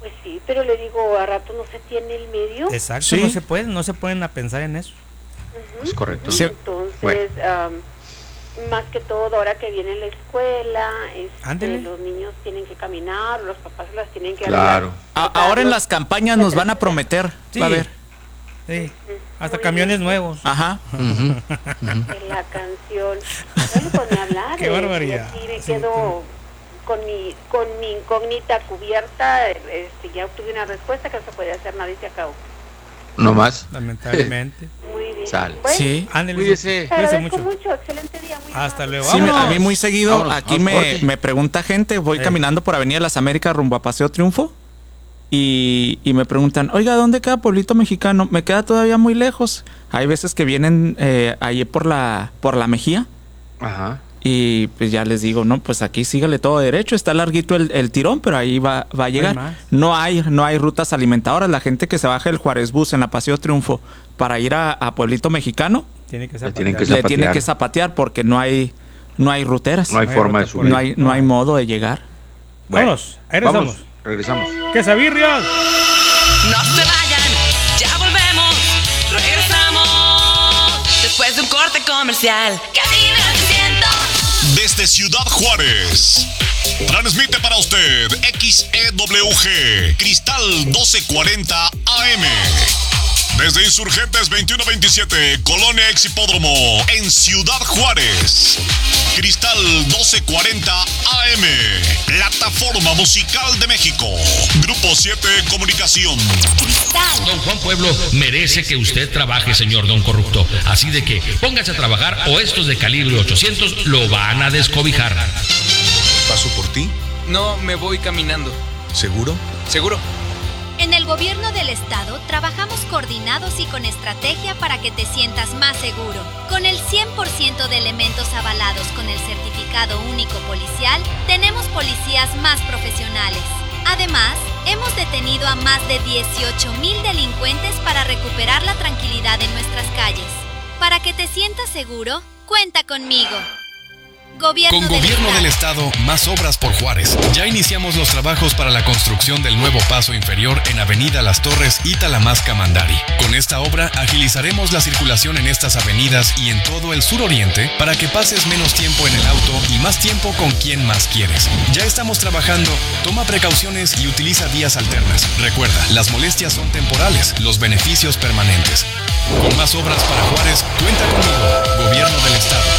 Pues sí, pero le digo, a rato no se tiene el medio. Exacto, Sí. no se pueden a pensar en eso. Es correcto. Sí. Entonces, más que todo, ahora que viene la escuela, Ándele. los niños tienen que caminar, los papás las tienen que Claro. Ahora en las campañas nos van a prometer. Sí. Va a ver. Sí, hasta Muy camiones nuevos. Ajá. En la canción. No me pone a hablar. Qué barbaridad. Y aquí me quedo con mi incógnita cubierta. Ya obtuve una respuesta que no se puede hacer nada y se acabó. No más. Lamentablemente. Muy bien. Sale. Bueno, Sí. Ándele. Cuídese. te Cuídese agradezco mucho. mucho. Excelente día. Muy Hasta amable. luego. Sí, Vámonos. a mí muy seguido Vámonos, aquí vamos, corte. me pregunta gente, voy caminando por Avenida Las Américas rumbo a Paseo Triunfo y me preguntan, oiga, ¿dónde queda Pueblito Mexicano? Me queda todavía muy lejos. Hay veces que vienen ahí por la Mejía Ajá. y pues ya les digo, no, pues aquí sígale todo derecho, está larguito el tirón, pero ahí va a llegar. más. No hay rutas alimentadoras. La gente que se baja el Juárez Bus en la Paseo Triunfo para ir a Pueblito Mexicano Tiene que Le tienen zapatear. que le tiene zapatear. que zapatear porque no hay ruteras. No hay No hay forma de ruta por subir. No hay modo de llegar. Bueno, Vámonos, ahí regresamos. vamos, regresamos. ¡Que sabirrias! No se vayan, ya volvemos, regresamos. Después de un corte comercial. Cadena 100. Desde Ciudad Juárez. Transmite para usted XEWG Cristal 1240 AM. Desde Insurgentes 2127, Colonia Exhipódromo, en Ciudad Juárez. Cristal 1240 AM. Plataforma Musical de México. Grupo 7 Comunicación. Don Juan Pueblo merece que usted trabaje, señor don corrupto. Así de que póngase a trabajar o estos de calibre 800 lo van a descobijar. ¿Paso por ti? No, me voy caminando. ¿Seguro? ¿Seguro? En el gobierno del estado trabajamos coordinados y con estrategia para que te sientas más seguro. Con el 100% de elementos avalados con el certificado único policial, tenemos policías más profesionales. Además, hemos detenido a más de 18,000 delincuentes para recuperar la tranquilidad en nuestras calles. Para que te sientas seguro, cuenta conmigo. Con Gobierno del Estado, más obras por Juárez. Ya iniciamos los trabajos para la construcción del nuevo paso inferior en Avenida Las Torres y Talamasca Mandari. Con esta obra agilizaremos la circulación en estas avenidas y en todo el suroriente para que pases menos tiempo en el auto y más tiempo con quien más quieres. Ya estamos trabajando, toma precauciones y utiliza vías alternas. Recuerda, las molestias son temporales, los beneficios permanentes. Con más obras para Juárez, cuenta conmigo, Gobierno del Estado.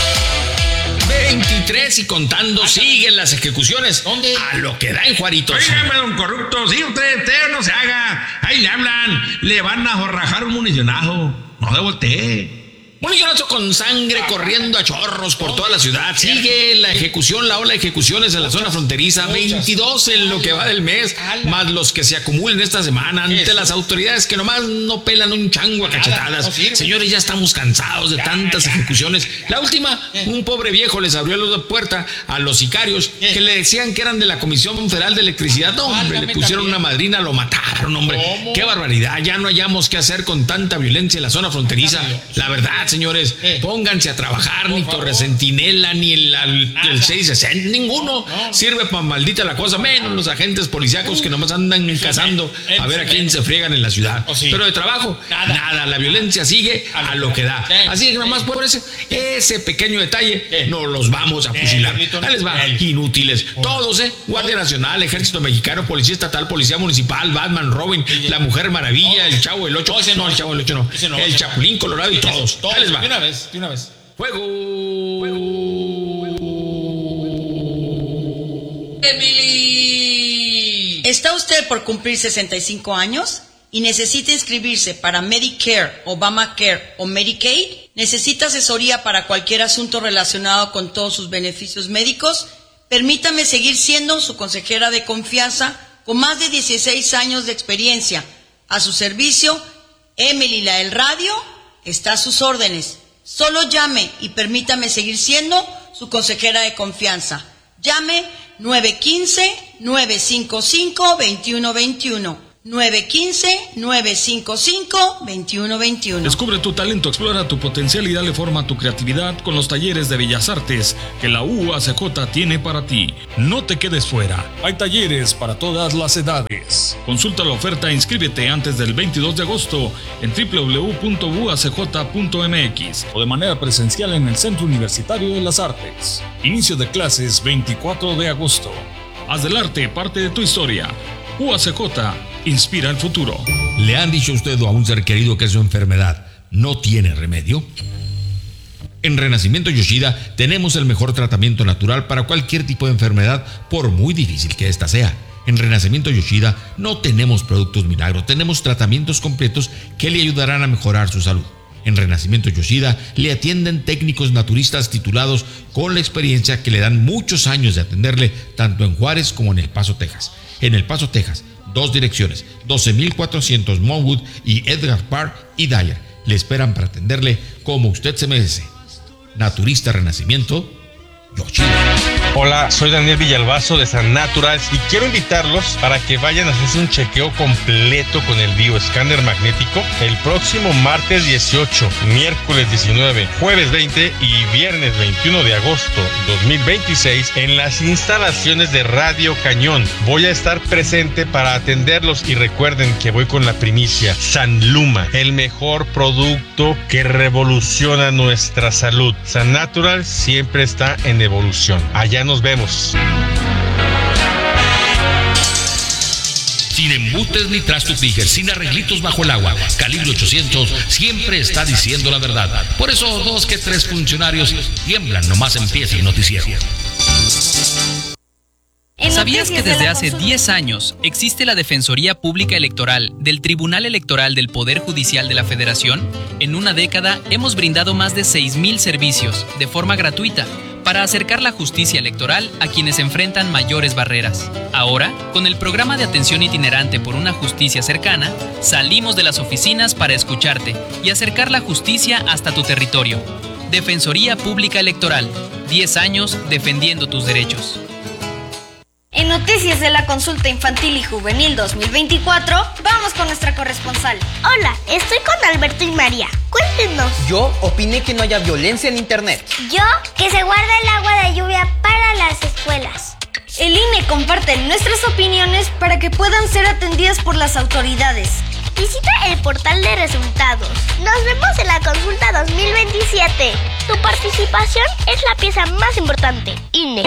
23 y contando, siguen las ejecuciones. ¿Dónde? A lo que da en Juaritos. Óigame, don corrupto, sí, usted no se haga. Ahí le hablan, le van a jorrajar un municionazo. No se voltee. Municionazo con sangre corriendo a chorros por toda la ciudad. Sigue la ejecución, la ola de ejecuciones en la zona fronteriza. 22 en lo que va del mes, más los que se acumulen esta semana ante las autoridades que nomás no pelan un chango a cachetadas. Señores, ya estamos cansados de tantas ejecuciones. La última, un pobre viejo les abrió la puerta a los sicarios que le decían que eran de la Comisión Federal de Electricidad. No, hombre, le pusieron una madrina, lo mataron, hombre. Qué barbaridad, ya no hallamos qué hacer con tanta violencia en la zona fronteriza. La verdad, señores, pónganse a trabajar, ni Torre Centinela, ni el 660, ninguno sirve para maldita la cosa, menos los agentes policíacos que nomás andan cazando a ver a quién se friegan en la ciudad. Pero de trabajo, nada, la violencia sigue a lo que da. Así que nomás por ese pequeño detalle nos los vamos a fusilar. Ahí les va, inútiles, todos, Guardia Nacional, Ejército Mexicano, Policía Estatal, Policía Municipal, Batman, Robin, la Mujer Maravilla, el Chavo del 8, no, el Chavo del 8 no, el Chapulín Colorado y todos. Ahí les va. De una vez. ¡Fuego! Emily. ¿Está usted por cumplir 65 años y necesita inscribirse para Medicare, Obamacare o Medicaid? ¿Necesita asesoría para cualquier asunto relacionado con todos sus beneficios médicos? Permítame seguir siendo su consejera de confianza con más de 16 años de experiencia. A su servicio, Emily la del radio está a sus órdenes. Solo llame y permítame seguir siendo su consejera de confianza. Llame 915-955-2121. 915-955-2121. Descubre tu talento, explora tu potencial y dale forma a tu creatividad con los talleres de Bellas Artes que la UACJ tiene para ti. No te quedes fuera. Hay talleres para todas las edades. Consulta la oferta e inscríbete antes del 22 de agosto en www.uacj.mx o de manera presencial en el Centro Universitario de las Artes. Inicio de clases 24 de agosto. Haz del arte parte de tu historia. UACJ inspira el futuro. ¿Le han dicho a usted o a un ser querido que su enfermedad no tiene remedio? En Renacimiento Yoshida tenemos el mejor tratamiento natural para cualquier tipo de enfermedad, por muy difícil que ésta sea. En Renacimiento Yoshida no tenemos productos milagros, tenemos tratamientos completos que le ayudarán a mejorar su salud. En Renacimiento Yoshida le atienden técnicos naturistas titulados con la experiencia que le dan muchos años de atenderle tanto en Juárez como en El Paso, Texas. En El Paso, Texas, 2 direcciones, 12,400 Monwood y Edgar Park y Dyer. Le esperan para atenderle como usted se merece. Naturista Renacimiento Yoshida. Hola, soy Daniel Villalbazo de San Naturals y quiero invitarlos para que vayan a hacerse un chequeo completo con el bioescáner magnético el próximo martes 18, miércoles 19, jueves 20 y viernes 21 de agosto 2026 en las instalaciones de Radio Cañón. Voy a estar presente para atenderlos y recuerden que voy con la primicia San Luma, el mejor producto que revoluciona nuestra salud. San Natural siempre está en evolución. Allá nos vemos. Sin embutes ni trastos Tiger, sin arreglitos bajo el agua. Calibre 800 siempre está diciendo la verdad. Por eso 2 que 3 funcionarios tiemblan nomás empieza el noticiero. ¿Sabías que desde hace 10 años existe la Defensoría Pública Electoral del Tribunal Electoral del Poder Judicial de la Federación? En una década hemos brindado más de 6,000 servicios de forma gratuita para acercar la justicia electoral a quienes enfrentan mayores barreras. Ahora, con el programa de atención itinerante por una justicia cercana, salimos de las oficinas para escucharte y acercar la justicia hasta tu territorio. Defensoría Pública Electoral, 10 años defendiendo tus derechos. En Noticias de la Consulta Infantil y Juvenil 2024, vamos con nuestra corresponsal. Hola, estoy con Alberto y María. Cuéntenos. Yo opiné que no haya violencia en internet. Yo, que se guarde el agua de lluvia para las escuelas. El INE comparte nuestras opiniones para que puedan ser atendidas por las autoridades. Visita el portal de resultados. Nos vemos en la consulta 2027. Tu participación es la pieza más importante. INE.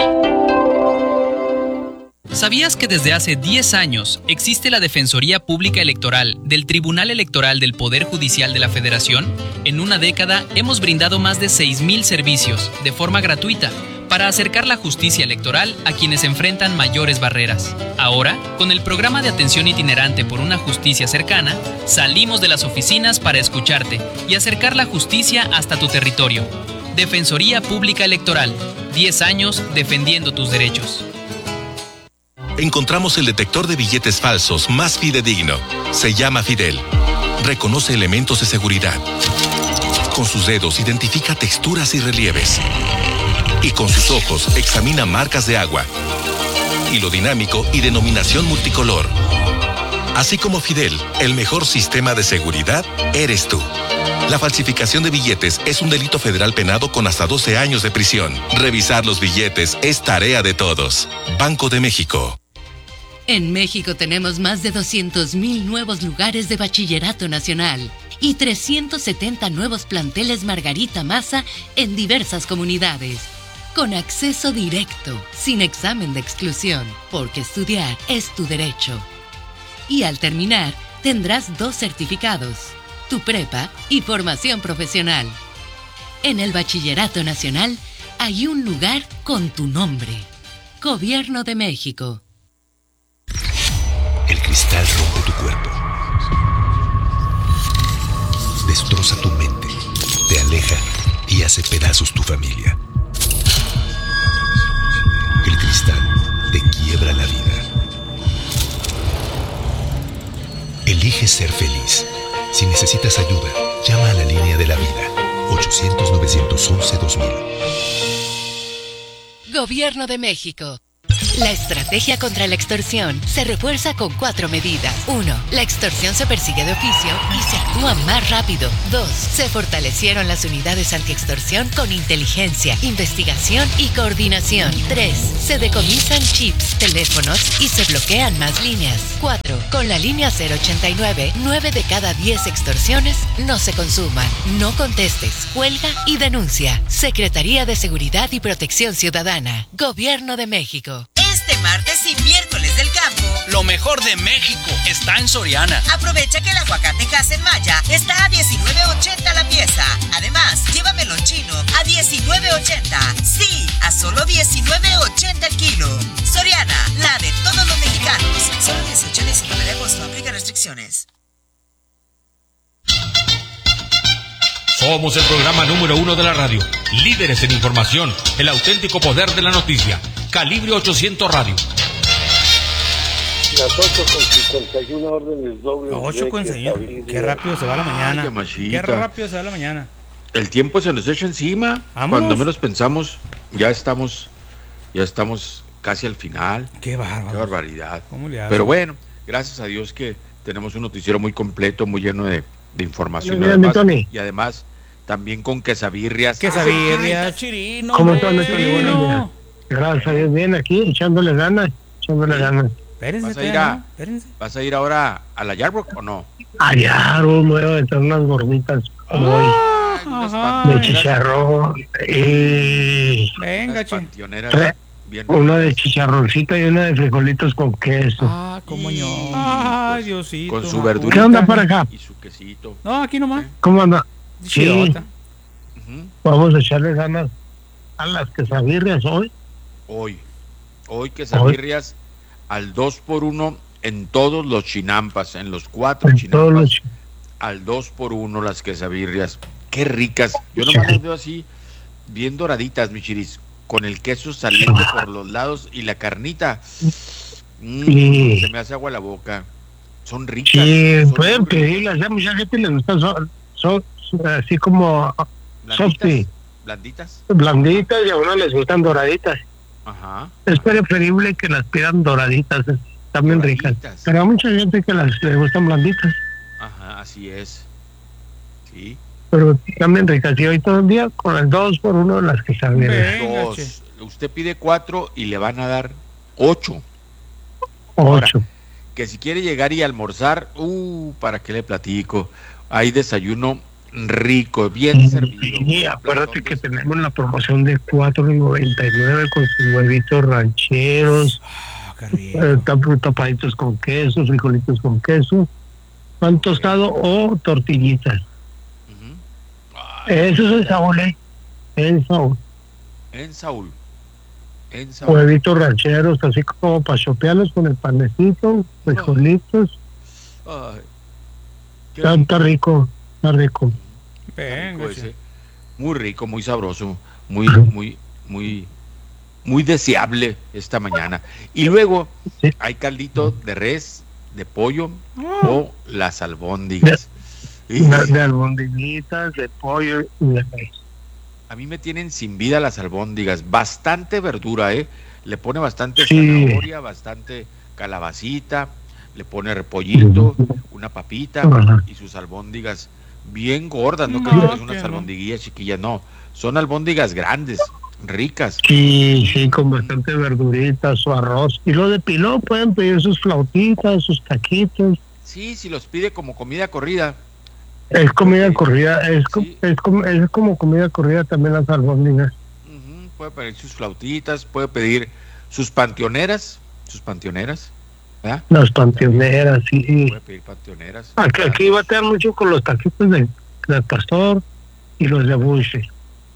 ¿Sabías que desde hace 10 años existe la Defensoría Pública Electoral del Tribunal Electoral del Poder Judicial de la Federación? En una década hemos brindado más de 6,000 servicios de forma gratuita para acercar la justicia electoral a quienes enfrentan mayores barreras. Ahora, con el programa de atención itinerante por una justicia cercana, salimos de las oficinas para escucharte y acercar la justicia hasta tu territorio. Defensoría Pública Electoral, 10 años defendiendo tus derechos. Encontramos el detector de billetes falsos más fidedigno. Se llama Fidel. Reconoce elementos de seguridad. Con sus dedos identifica texturas y relieves. Y con sus ojos examina marcas de agua. Hilo dinámico y denominación multicolor. Así como Fidel, el mejor sistema de seguridad eres tú. La falsificación de billetes es un delito federal penado con hasta 12 años de prisión. Revisar los billetes es tarea de todos. Banco de México. En México tenemos más de 200,000 nuevos lugares de bachillerato nacional y 370 nuevos planteles Margarita Maza en diversas comunidades. Con acceso directo, sin examen de exclusión, porque estudiar es tu derecho. Y al terminar, tendrás 2 certificados, tu prepa y formación profesional. En el Bachillerato Nacional hay un lugar con tu nombre. Gobierno de México. El cristal rompe tu cuerpo. Destroza tu mente, te aleja y hace pedazos tu familia. El cristal te quiebra la vida. Elige ser feliz. Si necesitas ayuda, llama a la línea de la vida. 800-911-2000. Gobierno de México. La estrategia contra la extorsión se refuerza con 4 medidas. 1. La extorsión se persigue de oficio y se actúa más rápido. 2. Se fortalecieron las unidades antiextorsión con inteligencia, investigación y coordinación. 3. Se decomisan chips, teléfonos y se bloquean más líneas. 4. Con la línea 089, 9 de cada 10 extorsiones no se consuman. No contestes, cuelga y denuncia. Secretaría de Seguridad y Protección Ciudadana. Gobierno de México. Este martes y miércoles del campo, lo mejor de México está en Soriana. Aprovecha que el aguacate Maya está a $19.80 la pieza. Además, lleva melón chino a $19.80. Sí, a solo $19.80 el kilo. Soriana, la de todos los mexicanos. Solo 18 y 19 de agosto. Aplica restricciones. Somos el programa número 1 de la radio. Líderes en información. El auténtico poder de la noticia. Calibre 800 Radio. Las 8:51 órdenes dobles. 8:51. Qué rápido se va la mañana. Qué rápido se va la mañana. El tiempo se nos echa encima. Vámonos. Cuando menos pensamos, ya estamos casi al final. Qué bárbaro. Qué barbaridad. ¿Cómo le hago? Pero bueno, gracias a Dios que tenemos un noticiero muy completo, muy lleno de información. Y además, también con quesabirrias. Quesabirrias, Chirino. ¿Cómo están, Tony? Buenos días. Gracias a Dios, bien aquí, echándole ganas. ¿Vas a ir ahora a la Yarbrough o no? Allá, me voy a aventar unas gorditas hoy. De chicharrón. Venga, una de chicharroncita y una de frijolitos con queso. Cómo no. Ay, Diosito. Con su verdura. ¿Qué onda para acá? Y su quesito. No, aquí nomás. ¿Cómo anda? Sí. Vamos a echarle ganas a las quesabirrias hoy. Hoy quesabirrias al 2x1 en todos los chinampas, en los 4 chinampas. Al 2x1 las quesabirrias. Qué ricas. Yo nomás las veo así, bien doraditas, mi chiris, con el queso saliendo por los lados y la carnita. Se me hace agua la boca. Son ricas. Sí, pueden pedirlas. Ya mucha gente les gusta, son así como blanditas y a uno les gustan doraditas. Ajá. Es preferible que las pidan doraditas, también ricas. Pero hay mucha gente que les gustan blanditas. Ajá, así es. Sí. Pero también ricas. Y hoy todo el día con el 2x1 de las quesabirrias. Usted pide 4 y le van a dar 8. 8. Ahora, que si quiere llegar y almorzar, ¿para qué le platico? Hay desayuno rico, bien servido. Sí, acuérdate que tenemos la promoción de $4.99 con sus huevitos rancheros, tapaditos con queso, frijolitos con queso, pan tostado o tortillitas. Eso es en Saúl. Huevitos rancheros, así como para chopearlos con el panecito, frijolitos. Está rico. Venga, muy rico, muy sabroso, muy deseable esta mañana. Y luego hay caldito de res, de pollo o las albóndigas. De albondiguitas, de pollo y de res. A mí me tienen sin vida las albóndigas, bastante verdura, le pone bastante zanahoria, bastante calabacita, le pone repollito, una papita y sus albóndigas bien gordas, no creo que es unas albondiguillas chiquillas, no, son albóndigas grandes, ricas. Sí, con bastante verdurita, su arroz. Y lo de pilón pueden pedir sus flautitas, sus taquitos. Sí, si los pide como comida corrida. Es comida corrida, es como comida corrida también las albóndigas. Puede pedir sus flautitas, puede pedir sus panteoneras, ¿verdad? Las panteoneras, sí. Puede pedir panteoneras. Aquí batean mucho con los taquitos del pastor y los de buche.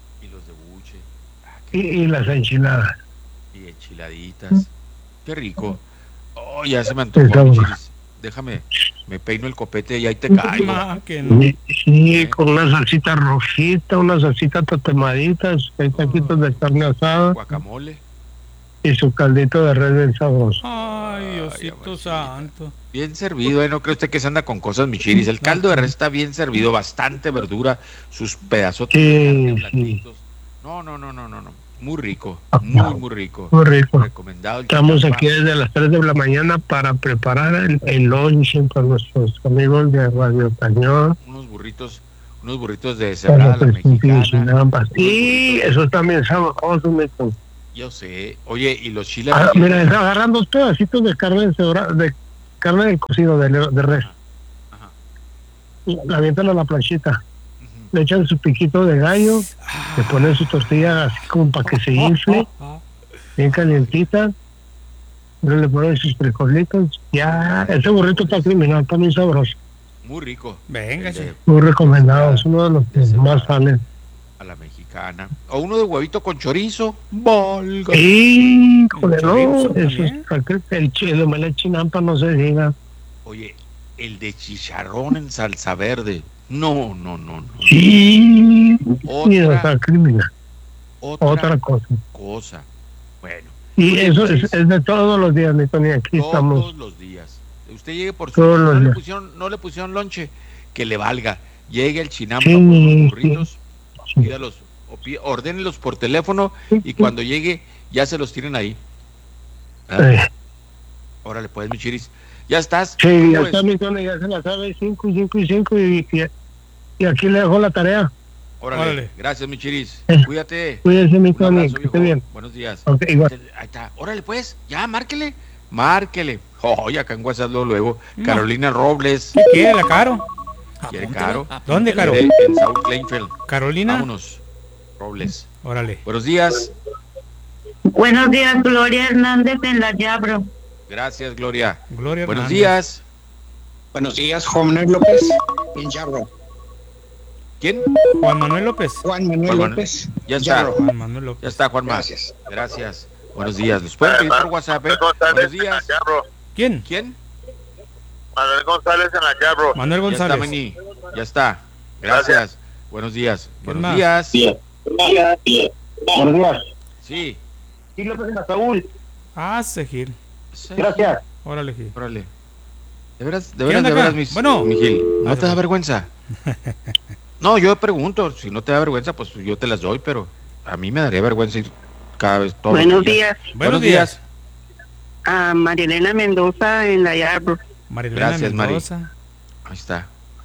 Y las enchiladas. Y enchiladitas. Qué rico. Ya se me antojó. Déjame, me peino el copete y ahí te caigo. Sí, con una salsita rojita, una salsita tatemadita, hay taquitos de carne asada. Guacamole. Y su caldito de res bien sabroso. Ay, Diosito santo. Bien servido, ¿no cree usted que se anda con cosas, mi chiris? El caldo de res está bien servido, bastante verdura, sus pedazotes de carne blanditos. No. Muy rico, muy rico. Muy rico. Recomendado. Estamos aquí desde las 3 de la mañana para preparar el lunch para nuestros amigos de Radio Cañón. Unos burritos de cebrada, la mexicana. Sí, eso también es sabroso, mijo. Yo sé. Oye, y los chiles. Mira, está agarrando 2 pedacitos de carne de carne de cocido de res. Ajá. La avientan a la planchita. Le echan su piquito de gallo, le ponen su tortilla así como para que se infle, bien calientita, luego le ponen sus frijolitos. Ya, ese burrito está criminal, está muy sabroso. Muy rico. Venga, sí. Muy recomendado, es uno de los que más salen. A la mexicana. O uno de huevito con chorizo. Volga. Sí, joder, no, eso es el omelette chinampa, no se diga. Oye, el de chicharrón en salsa verde. No. Sí, otra criminal. Otra cosa. Bueno. Y eso es de todos los días, mi Tony, aquí todos estamos. Todos los días. Usted llegue por su... no le pusieron lonche, que le valga. Llegue el chinampa por los burritos, pídalos, ordénelos por teléfono y cuando llegue ya se los tienen ahí. Órale, pues, mi chiris. ¿Ya estás? Sí, ya está, mi Tony, ya se la sabe, 5 y aquí le dejo la tarea. Órale. Gracias, mi chiris. Cuídate. Cuídate, mi Tony, que esté bien. Buenos días. Okay, igual. Ahí está. Órale, pues, ya, márquele. Oye, acá en WhatsApp luego. Carolina Robles. ¿Qué quiere la Caro? ¿Quiere Caro? ¿Dónde, Caro? En Saúl Kleinfeld. Carolina. Vámonos. Robles. Órale. Buenos días. Buenos días, Gloria Hernández en la Yabro. Gracias, Gloria. Buenos Hernández. Días. Buenos días, Juan Manuel López en Yabro. ¿Quién? Juan Manuel López. Juan Manuel López. Ya está. Juan Manuel López. Ya está, Juanma. Gracias. Buenos días. ¿Los pueden pedir por WhatsApp? Buenos días. ¿Quién? Manuel González en la Yabro. Manuel González. Ya está, Meni. Ya está. Gracias. Buenos días. Buenos días. Buenos días. Sí. Sí, López en la Saúl. Gil. Gracias. Órale, Gil. Órale. De veras, mi Gil. ¿No te da vergüenza? No, yo pregunto. Si no te da vergüenza, pues yo te las doy, pero a mí me daría vergüenza ir cada vez todos Buenos los días. días. Buenos días. A Marilena Mendoza en la Yabro. Gracias, Mendoza. Mari. Ahí está.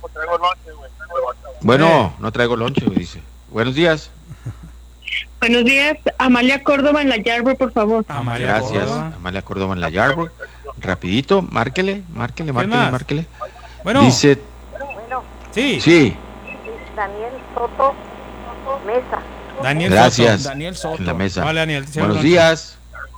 Bueno, no traigo lonche, dice. Buenos días. Buenos días, Amalia Córdoba en la Yarborough, por favor. Gracias, Córdoba. Amalia Córdoba en la Yarborough. Rapidito, márquele. Bueno. Dice... Sí. Daniel Soto Mesa. Gracias. Daniel Soto. En la mesa. Vale, Daniel. Buenos días.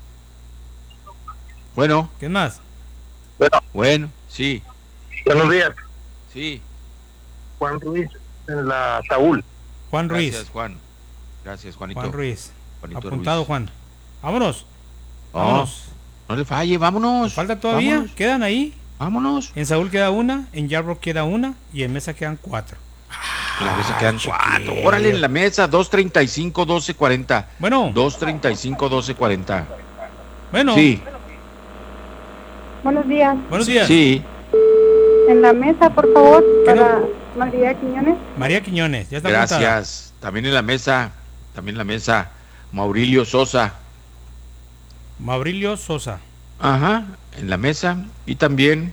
Bueno. ¿Quién más? Bueno, sí. Buenos días. Sí. Juan Ruiz en la Saúl. Juan Ruiz. Gracias, Juan. Gracias, Juanito. Juan Ruiz. Juanito Apuntado, Ruiz. Juan. Vámonos. No le falle, vámonos. ¿Falta todavía? Vámonos. ¿Quedan ahí? Vámonos. En Saúl queda una, en Yarborough queda una y en Mesa quedan 4. En la mesa quedan 4. Órale, en la mesa, 235-1240. Bueno. 235-1240. Bueno. Sí. Buenos días. Buenos días. Sí. En la mesa, por favor, para María Quiñones. María Quiñones, ya está. Gracias. Apuntada. También en la mesa, Maurilio Sosa. Maurilio Sosa. Ajá, en la mesa. Y también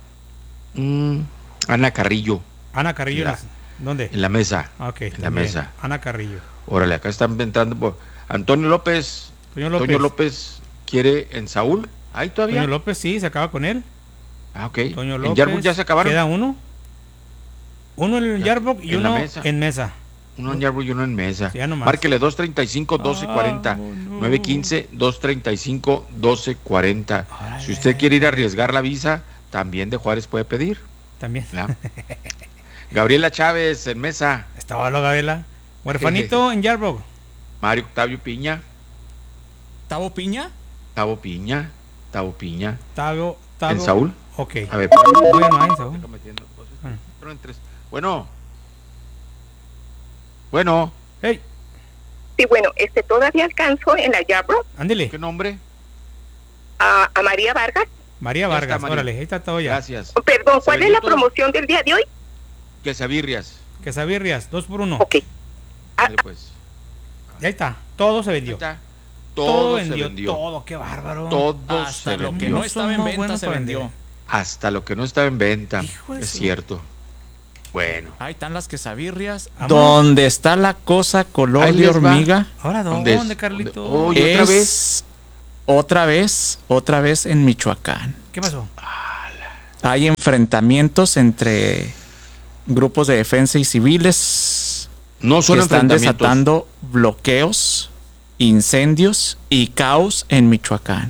Ana Carrillo. Ana Carrillo, ¿dónde? En la mesa. Ok, en la mesa. Ana Carrillo. Órale, acá están entrando por Antonio López. Antonio López quiere en Saúl. ¿Ahí todavía? Antonio López, sí, se acaba con él. Ah, ok. Antonio López. ¿En Yarborough ya se acabaron? Queda uno. Uno en Yarborough y uno en Mesa. Uno en Yarborough y uno en Mesa. Sí, márquele 235-1240. 915-235-1240. Si usted quiere ir a arriesgar la visa, también de Juárez puede pedir. También. Gabriela Chávez en Mesa. Estaba la Gabriela. Huerfanito en Yarborough. Mario Octavio Piña. ¿Tavo Piña? Tavo Piña. ¿En Saúl? Ok. A ver. Bueno, Saúl. Bueno. Hey. Sí, bueno, todavía alcanzo en la Yarborough. Ándele. ¿Qué nombre? A María Vargas. María Vargas, órale, ahí está todo ya. Gracias. Perdón, ¿cuál es la promoción del día de hoy? Quesabirrias. 2 por 1. Ok. Dale, pues. Ya está. Todo se vendió. Todo se se vendió. vendió. Todo, qué bárbaro. Todo Hasta se lo vendió. que no estaba en Somos venta buenos se para vendió. vender. Hasta lo que no estaba en venta. Hijo de Es su- cierto. Bueno. Ahí están las quesabirrias. Vámonos. ¿Dónde está la cosa color Ahí de les va. hormiga? Ahora, ¿Dónde ¿dónde, es? Carlito? Oye, ¿otra vez? Otra vez en Michoacán. ¿Qué pasó? Hay enfrentamientos entre grupos de defensa y civiles No son que están enfrentamientos. desatando bloqueos, incendios y caos en Michoacán.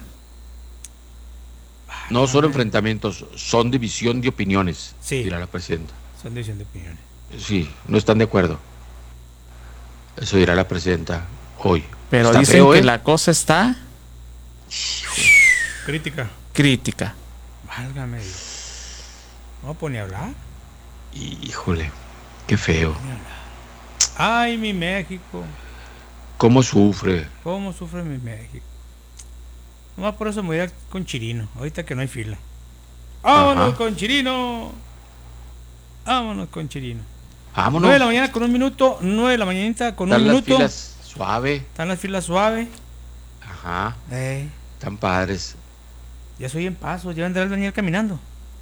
No son enfrentamientos, son división de opiniones, Sí. dirá la presidenta. Son división de opiniones. Sí, no están de acuerdo. Eso dirá la presidenta hoy. Pero Está dicen feo, que ¿eh? la cosa está Crítica. crítica. Válgame Dios. No pone a hablar. Híjole, qué feo. Ay, mi México. ¿Cómo sufre? ¿Cómo sufre mi México? Nomás por eso me voy a ir con Chirino. Ahorita que no hay fila. ¡Vámonos Ajá. con Chirino! Vámonos con Chirino. Vámonos. 9 de la mañana con 1 minuto. 9 de la mañanita con 1 Están las minuto. filas suave. Están las filas suave. Ajá. Ey, Están padres. ya soy en paso. Ya vendrá el Daniel caminando.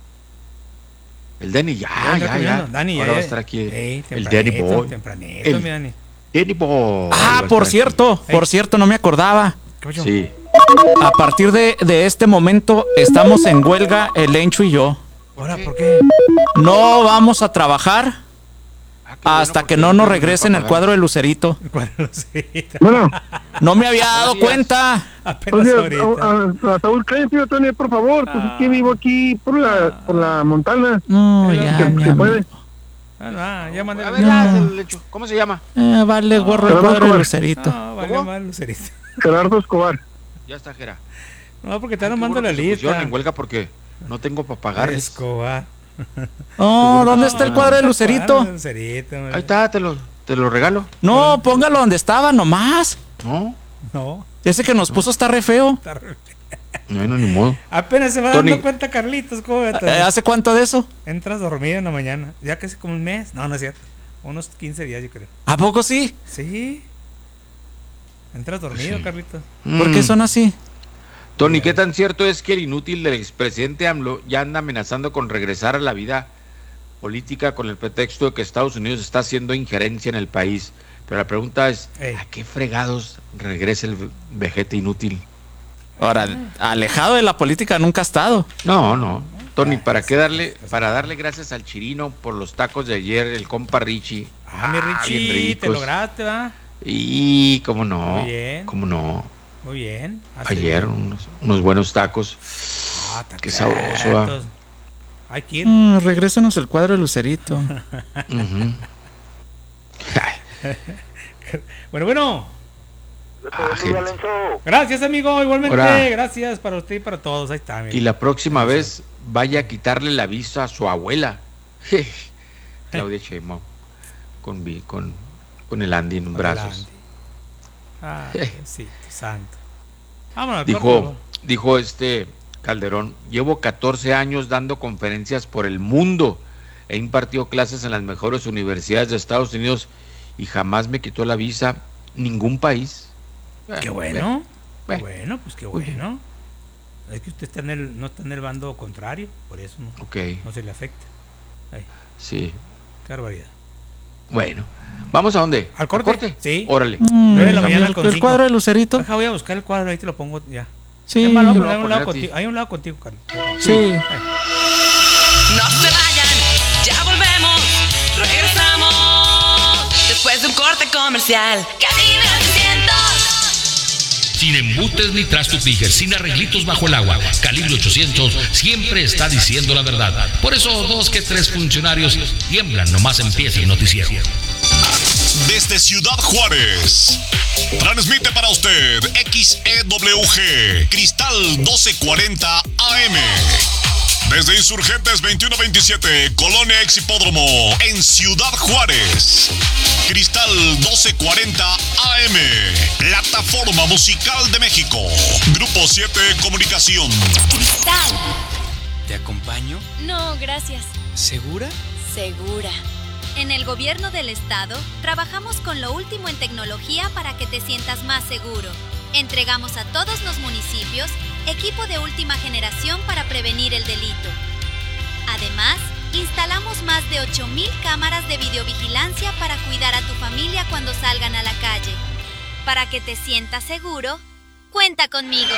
El Danny ya, vendrá ya. caminando. Dani, Ahora ya, va a estar aquí el Danny tempranito, Boy. tempranito, El mi Dani. Danny Boy. va Ah, a por estar cierto, no me acordaba. ¿Qué pasó? aquí. Sí. A partir de este momento estamos en huelga, el Encho y yo. Ahora, ¿por qué? No vamos a trabajar hasta bueno, que porque no no nos me regresen el pagan. cuadro de Lucerito. Bueno, No me había dado Buenos días. cuenta. Apenas oye, ahorita. a Saúl Crencio, Tony, por favor, pues es que vivo aquí por la montana. No, ya, que mi se amor. puede. Ya mandé. A ver, ya, el hecho. ¿Cómo se llama? Vale, gorro el Pero cuadro de no, Lucerito. No, vale ¿Cómo? mal, Lucerito. Gerardo Escobar. Ya está, Jera. No, porque te Qué no mando bueno la que se pusieron lista. en huelga porque no tengo para pagarles. Escobar. Oh, ¿dónde está el cuadro de Lucerito? Lucerito, Ahí está, te lo regalo. No, póngalo donde estaba nomás. No, No. Ese que nos puso está re feo. no, ni modo. Apenas se va Tony. dando cuenta Carlitos, ¿cómo va a estar? ¿Hace cuánto de eso? Entras dormido en la mañana. Ya casi como un mes. No, no es cierto. Unos 15 días, yo creo. ¿A poco sí? Sí. Entras dormido, Sí. Carlitos. ¿Por qué son así? Tony, ¿qué tan cierto es que el inútil del expresidente AMLO ya anda amenazando con regresar a la vida política con el pretexto de que Estados Unidos está haciendo injerencia en el país? Pero la pregunta es, ¿a qué fregados regresa el vejete inútil? Ahora, alejado de la política nunca ha estado. No. Tony, ¿para darle gracias al Chirino por los tacos de ayer, el compa Richie? Mi Richie, bien te ricos. lograste, ¿va? Y cómo no, Muy bien. cómo no. Muy bien. Hace Ayer bien. unos buenos tacos. Qué sabroso, ¿va? Entonces, hay que ir. Regrésanos el cuadro de Lucerito. Ujú. Bueno. gente. Gracias, amigo. Igualmente. Ahora. Gracias para usted y para todos. Ahí está, amigo. Y la próxima vez vaya a quitarle la visa a su abuela. Claudia Sheinbaum. Con el Andy en Con el brazos. Ay, sí, santo. Vámonos al corte, Dijo Calderón, llevo 14 años dando conferencias por el mundo. He impartido clases en las mejores universidades de Estados Unidos y jamás me quitó la visa ningún país. Qué bueno. Bueno, pues qué bueno. Es que usted no está en el bando contrario, por eso no se le afecta. Ay, Sí. qué barbaridad. Bueno, ¿vamos a dónde? ¿Al corte? Sí. Órale. 9 de la mañana el con 5. cuadro de Lucerito. Deja, voy a buscar el cuadro, ahí te lo pongo ya. Sí. Es más, vamos a Lo voy poner a un lado poner a ti. contigo. Hay un lado contigo, Carlos. Sí. No se vayan, ya volvemos, regresamos. Después de un corte comercial. Cadena 800. Sin embutes ni trastos Tiger, sin arreglitos bajo el agua. Calibre 800 siempre está diciendo la verdad. Por eso 2 que 3 funcionarios tiemblan nomás empieza el noticiero. Desde Ciudad Juárez, transmite para usted XEWG Cristal 1240 AM. Desde Insurgentes 2127, Colonia Ex Hipódromo, en Ciudad Juárez. Cristal 1240 AM, Plataforma Musical de México. Grupo 7 Comunicación. ¿Te acompaño? No, gracias. ¿Segura? Segura. En el Gobierno del Estado, trabajamos con lo último en tecnología para que te sientas más seguro. Entregamos a todos los municipios equipo de última generación para prevenir el delito. Además, instalamos más de 8,000 cámaras de videovigilancia para cuidar a tu familia cuando salgan a la calle. Para que te sientas seguro, cuenta conmigo.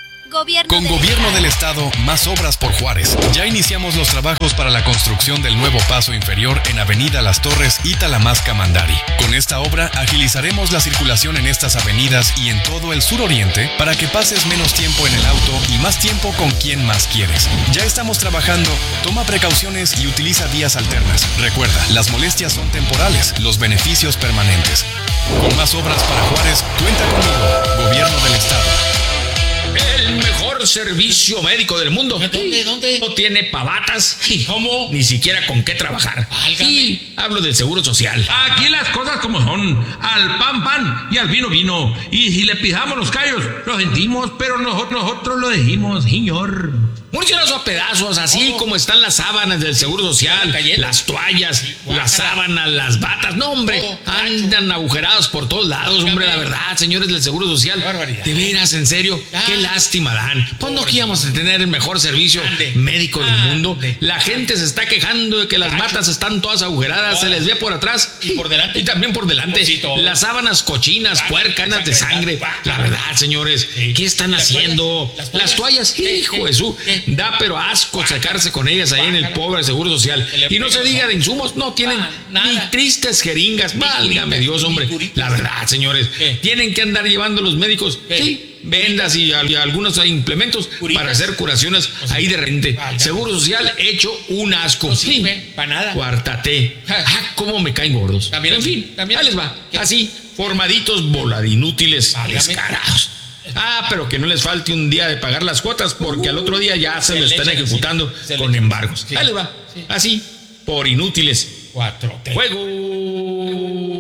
Con Gobierno del Estado, más obras por Juárez. Ya iniciamos los trabajos para la construcción del nuevo paso inferior en Avenida Las Torres y Talamasca-Mandari. Con esta obra agilizaremos la circulación en estas avenidas y en todo el suroriente para que pases menos tiempo en el auto y más tiempo con quien más quieres. Ya estamos trabajando, toma precauciones y utiliza vías alternas. Recuerda, las molestias son temporales, los beneficios permanentes. Con más obras para Juárez, cuenta conmigo, Gobierno del Estado. El mejor servicio médico del mundo. ¿Dónde? No tiene pavatas. ¿Cómo? Ni siquiera con qué trabajar. Y hablo del Seguro Social. Aquí las cosas como son. Al pan y al vino. Y si le pijamos los callos, lo sentimos, pero nosotros lo dijimos, señor. Múrselos a pedazos, así como están las sábanas del Seguro Social, las toallas, las sábanas, las batas. No, hombre, andan agujerados por todos lados, hombre, la verdad, señores del Seguro Social. De veras, en serio, qué lástima dan. Pues no íbamos a tener el mejor servicio médico del mundo. La gente se está quejando de que las batas están todas agujeradas, se les ve por atrás y por delante. Y también por delante. Las sábanas cochinas, puercanas de sangre. La verdad, señores, ¿qué están haciendo? Las toallas, hijo de su... Da pero asco sacarse con ellas ahí en el pobre Seguro Social. Y no se diga de insumos, no tienen ni tristes jeringas. Válgame Dios, hombre. La verdad, señores, tienen que andar llevando los médicos, vendas y algunos implementos para hacer curaciones ahí de repente. Seguro Social hecho un asco. Sí, para nada. Cuartate. Cómo me caen gordos. En fin, ahí les va. Así, formaditos, voladinútiles, descarados. Pero que no les falte un día de pagar las cuotas, porque al otro día ya se lo están ejecutando con embargos. Ahí les va. Así, por inútiles. 4T. Juego.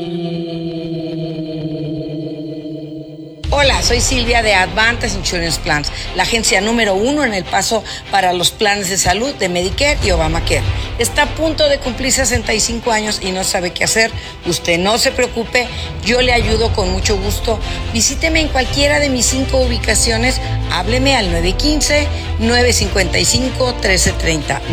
Hola, soy Silvia de Advantage Insurance Plans, la agencia número 1 en El Paso para los planes de salud de Medicare y Obamacare. Está a punto de cumplir 65 años y no sabe qué hacer. Usted no se preocupe, yo le ayudo con mucho gusto. Visíteme en cualquiera de mis 5 ubicaciones. Hábleme al 915-955-1330.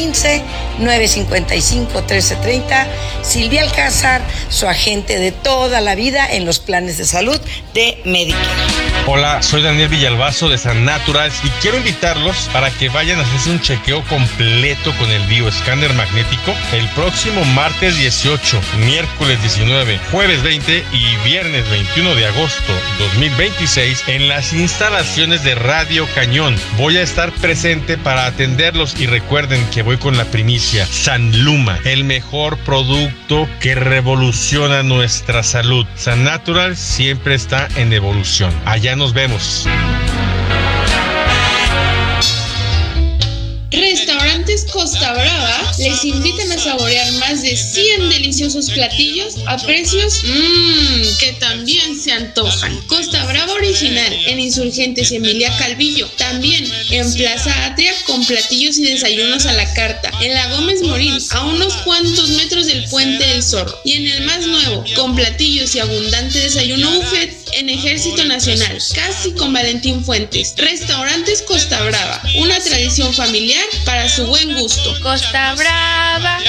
915-955-1330. Silvia Alcázar, su agente de toda la vida en los planes de salud de Medicare. Hola, soy Daniel Villalbazo de San Naturals y quiero invitarlos para que vayan a hacerse un chequeo completo con el bioescáner magnético el próximo martes 18, miércoles 19, jueves 20 y viernes 21 de agosto 2026 en las instalaciones de Radio Cañón. Voy a estar presente para atenderlos y recuerden que voy con la primicia. San Luma, el mejor producto que revoluciona nuestra salud. San Natural siempre está en evolución. Allá nos vemos. Restaurantes Costa Brava les invitan a saborear más de 100 deliciosos platillos a precios que también se antojan. Costa Brava Original en Insurgentes y Emilia Calvillo. También en Plaza Atria con platillos y desayunos a la carta. En la Gómez Morín a unos cuantos metros del Puente del Zorro. Y en el más nuevo con platillos y abundante desayuno buffet en Ejército Nacional, casi con Valentín Fuentes. Restaurantes Costa Brava, una tradición familiar para su buen gusto. Costa Brava.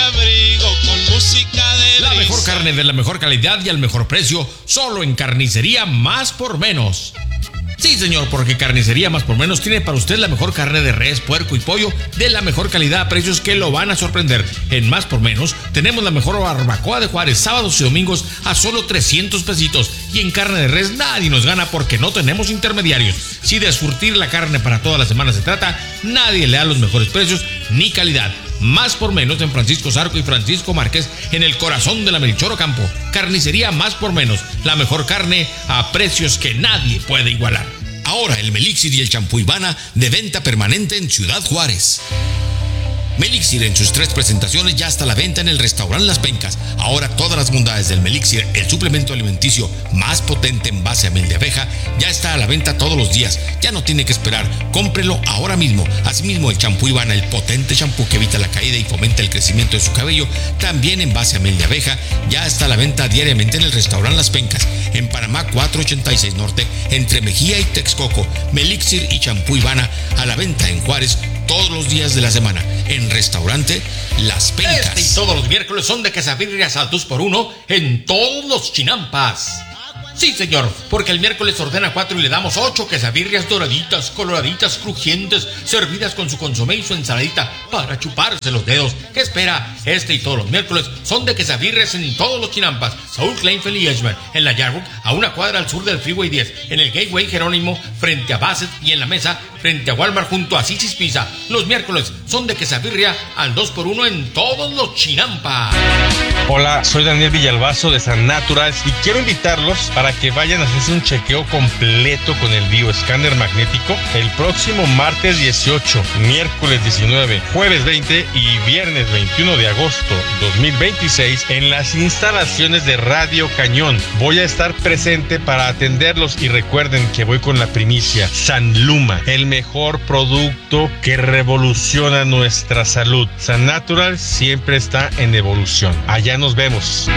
La mejor carne de la mejor calidad y al mejor precio, solo en Carnicería Más por Menos. Sí, señor, porque Carnicería Más por Menos tiene para usted la mejor carne de res, puerco y pollo de la mejor calidad a precios que lo van a sorprender. En Más por Menos tenemos la mejor barbacoa de Juárez, sábados y domingos a solo 300 pesitos. Y en carne de res nadie nos gana porque no tenemos intermediarios. Si de surtir la carne para toda la semana se trata, nadie le da los mejores precios ni calidad. Más por Menos en Francisco Zarco y Francisco Márquez, en el corazón de la Melchor Ocampo. Carnicería Más por Menos, la mejor carne a precios que nadie puede igualar. Ahora el Melixir y el champú Ivana de venta permanente en Ciudad Juárez. Melixir en sus 3 presentaciones ya está a la venta en el restaurante Las Pencas. Ahora todas las bondades del Melixir, el suplemento alimenticio más potente en base a miel de abeja, ya está a la venta todos los días. Ya no tiene que esperar, cómprelo ahora mismo. Asimismo, el champú Ivana, el potente champú que evita la caída y fomenta el crecimiento de su cabello, también en base a miel de abeja, ya está a la venta diariamente en el restaurante Las Pencas, en Panamá 486 Norte, entre Mejía y Texcoco. Melixir y champú Ivana a la venta en Juárez todos los días de la semana, en restaurante Las Pencas. Y todos los miércoles son de quesadillas al 2x1 en todos los Chinampas. Sí, señor, porque el miércoles ordena 4 y le damos 8 quesadillas doraditas, coloraditas, crujientes, servidas con su consomé y su ensaladita para chuparse los dedos. ¿Qué espera? Este y todos los miércoles son de quesadillas en todos los Chinampas. Saúl Kleinfeld y Edgeman, en la Yarbook, a una cuadra al sur del Freeway 10, en el Gateway Jerónimo, frente a Bassett, y en la Mesa, frente a Walmart, junto a Sisi's Pizza. Los miércoles son de quesadilla al 2x1 en todos los Chinampas. Hola, soy Daniel Villalbazo de San Naturals y quiero invitarlos para que vayan a hacerse un chequeo completo con el bioescáner magnético el próximo martes 18, miércoles 19, jueves 20 y viernes 21 de agosto 2026 en las instalaciones de Radio Cañón. Voy a estar presente para atenderlos y recuerden que voy con la primicia. San Luma, el mejor producto que revoluciona nuestra salud. San Natural siempre está en evolución. Allá nos vemos.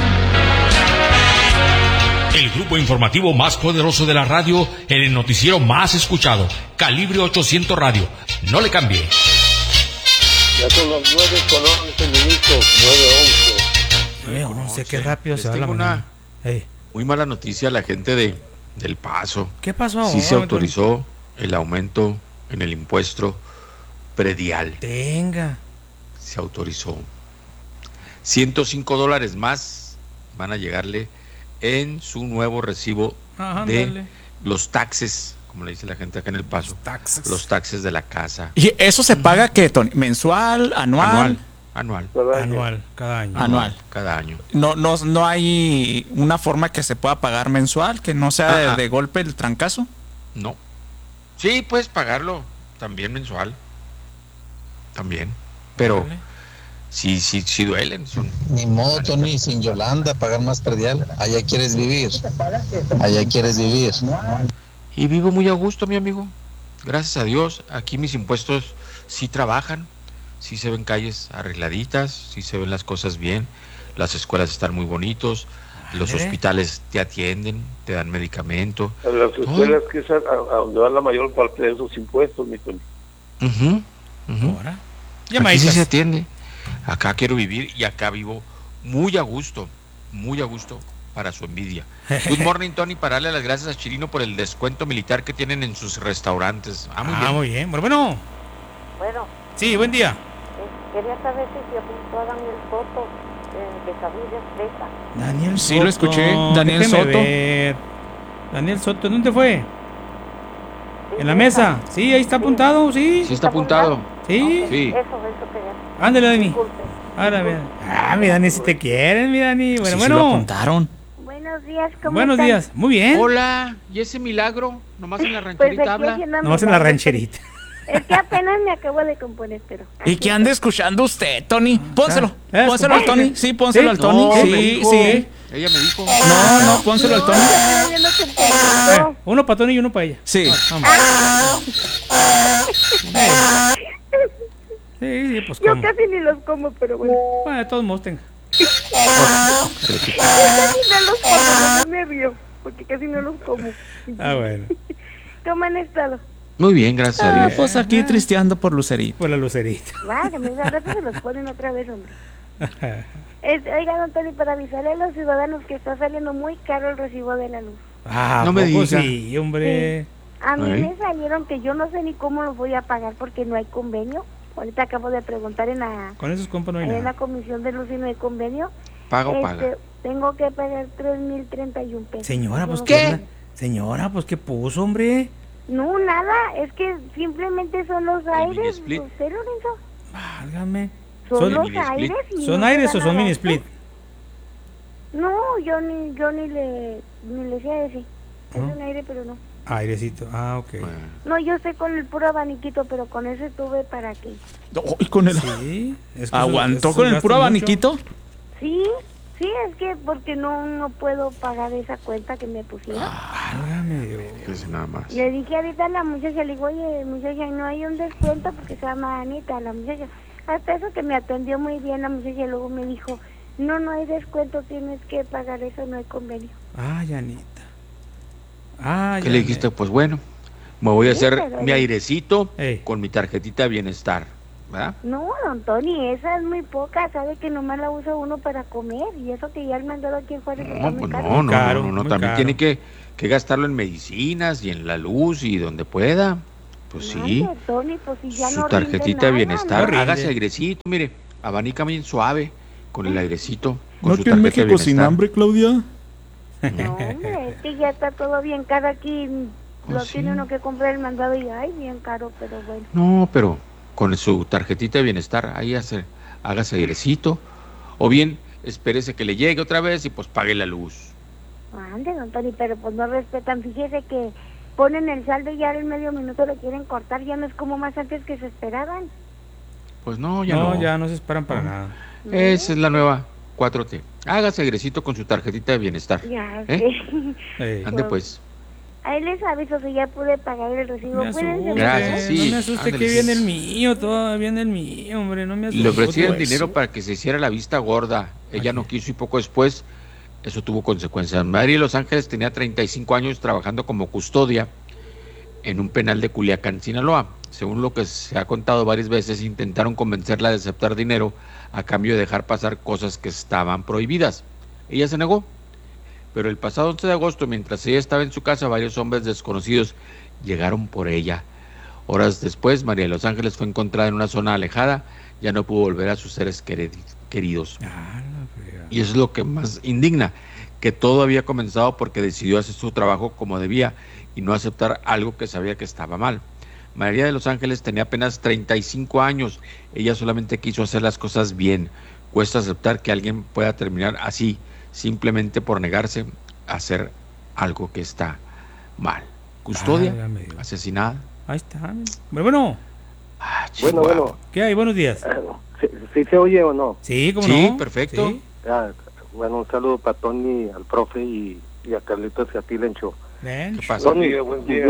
El grupo informativo más poderoso de la radio, en el noticiero más escuchado, Calibre 800 Radio. No le cambie. Ya son las 9:11 minutos, 9:11. No sé qué rápido se va la Tengo mañana. una muy mala noticia a la gente del Paso. ¿Qué pasó? Sí se autorizó el aumento en el impuesto predial. Tenga. Se autorizó. $105 más van a llegarle en su nuevo recibo de los taxes, como le dice la gente acá en El Paso. Los taxes de la casa. ¿Y eso se paga qué, Tony? ¿Mensual, anual? Anual. Cada año. Anual. Cada año. No hay una forma que se pueda pagar mensual, que no sea de golpe el trancazo. No. Sí, puedes pagarlo también mensual. También. Pero sí duelen. Ni modo, Tony, sin Yolanda, pagar más predial. Allá quieres vivir. Allá quieres vivir. Y vivo muy a gusto, mi amigo. Gracias a Dios. Aquí mis impuestos sí trabajan. Sí se ven calles arregladitas. Sí se ven las cosas bien. Las escuelas están muy bonitos. Los hospitales te atienden, te dan medicamento. Las escuelas que es a donde va la mayor parte de esos impuestos, mi Tony. Ahora. Aquí sí se atiende. Acá quiero vivir y acá vivo muy a gusto para su envidia. Good morning, Tony, para darle las gracias a Chirino por el descuento militar que tienen en sus restaurantes. Muy bien. Bueno. Bueno. Sí, buen día. Quería saber si se apuntó a Daniel Soto de Quesadillas Fresa. Daniel Soto. Sí, lo escuché. Daniel Soto. Ver. Daniel Soto, ¿dónde fue? ¿En la mesa? Sí, ahí está apuntado, sí. Sí está apuntado. Sí. Okay. Eso quería. Ándale, Dani. Ahora, mi Dani, si te quieren, mi Dani. Bueno, Sí lo apuntaron. Buenos días, ¿cómo Buenos están? días, muy bien. Hola, ¿y ese milagro? Nomás en la rancherita aquí habla. Nomás en la rancherita. Es que apenas me acabo de componer, pero... ¿Y qué anda escuchando usted, Tony? Pónselo al Tony. Sí, pónselo al No, Tony. me Sí, dijo. sí. Ella me dijo. No, pónselo al Tony. Uno para Tony y uno para ella. Sí. Sí, pues Yo como. casi ni los como, pero bueno. Bueno, de todos modos tenga. Yo casi no los como, no me río, porque casi no los como. Bueno. ¿Cómo han estado? Muy bien, gracias a Dios. Pues aquí tristeando por Lucerito. Por la Lucerita. Vaya, me da rato se los ponen otra vez, hombre. Oiga, don Tony, para avisarle a los ciudadanos que está saliendo muy caro el recibo de la luz. No me diga. Sí, hombre. Sí. A mí me salieron que yo no sé ni cómo los voy a pagar porque no hay convenio. Ahorita acabo de preguntar en la... Con esos compas no hay en nada. la comisión de luz y no hay convenio. Paga o paga. Tengo que pagar 3,031 pesos. Señora, pues Yo no ¿qué? sé. Señora, pues ¿qué puso, hombre? No, nada, es que simplemente son los aires. split. ¿Usted, Lorenzo? Válgame. Son los mini split. aires. Y ¿Son no aires se o dan son mini abasto. split? No, yo ni le sé decir. Es un aire, pero no. Airecito, ok. Bueno. No, yo sé con el puro abaniquito, pero con ese tuve para qué. ¿Y con el... Sí, es que ¿aguantó con el puro abaniquito? Sí, es que porque no puedo pagar esa cuenta que me pusieron. Pues nada más. Le dije ahorita a la muchacha, le digo, oye, muchacha, no hay un descuento porque se llama Anita, la muchacha. Hasta eso que me atendió muy bien la muchacha, luego me dijo, no hay descuento, tienes que pagar eso, no hay convenio. Anita. ¿Qué le dijiste? Pues bueno, me voy a hacer mi airecito con mi tarjetita de bienestar, ¿verdad? No, don Tony, esa es muy poca, sabe que nomás la usa uno para comer, y eso que ya el mandado aquí en Juárez está muy caro. No, también tiene que gastarlo en medicinas y en la luz y donde pueda. Pues sí, Tony, pues si ya su no tarjetita de bienestar, no hágase airecito, mire, abanica bien suave con el airecito. ¿No que en México sin hambre, Claudia? No, hombre, es que ya está todo bien caro aquí, tiene uno que comprar el mandado y bien caro, pero bueno. No, pero con su tarjetita de bienestar, ahí hágase airecito, o bien espérese que le llegue otra vez y pues pague la luz. Ande, don Tony, pero pues no respetan, fíjese que ponen el saldo y ya en medio minuto lo quieren cortar, ya no es como más antes que se esperaban. Pues no, ya no se esperan para nada. Esa es la nueva 4T. Hágase airecito con su tarjetita de bienestar. Ya, sí. Ande pues. Ahí les aviso si ya pude pagar el recibo. Gracias, sí. No me asuste que viene el mío, todo viene el mío, hombre, no me asuste. Le ofrecieron dinero para que se hiciera la vista gorda. Ella no quiso y poco después eso tuvo consecuencias. María de Los Ángeles tenía 35 años trabajando como custodia en un penal de Culiacán, Sinaloa. Según lo que se ha contado varias veces, intentaron convencerla de aceptar dinero a cambio de dejar pasar cosas que estaban prohibidas. Ella se negó, pero el pasado 11 de agosto, mientras ella estaba en su casa, varios hombres desconocidos llegaron por ella. Horas después, María de Los Ángeles fue encontrada en una zona alejada, ya no pudo volver a sus seres queridos. Y eso es lo que más indigna, que todo había comenzado porque decidió hacer su trabajo como debía y no aceptar algo que sabía que estaba mal. María de Los Ángeles tenía apenas 35 años, ella solamente quiso hacer las cosas bien. Cuesta aceptar que alguien pueda terminar así, simplemente por negarse a hacer algo que está mal. Custodia, asesinada. Ahí está. Bueno. Bueno. ¿Qué hay? Buenos días. ¿Sí se oye o no? Sí, ¿cómo no? Sí, perfecto. Sí. Bueno, un saludo para Tony, al profe y a Carlitos y a ti, Lencho. ¿Qué pasa? Tony, buen día.